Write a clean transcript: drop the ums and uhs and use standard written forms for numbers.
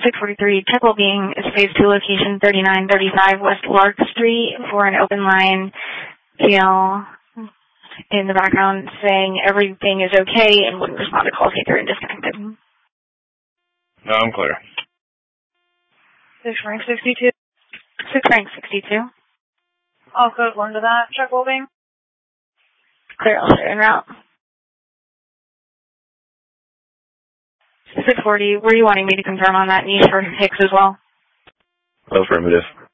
643, check well-being is phase 2 location 3935 West Lark Street for an open line TL in the background saying everything is okay and wouldn't respond to call taker and disconnected. No, I'm clear. 6 rank 62. 6 rank 62. All code 1 to that, check well-being. Clear, I'll stay en route. 640, were you wanting me to confirm on that niche for Hicks as well? Affirmative.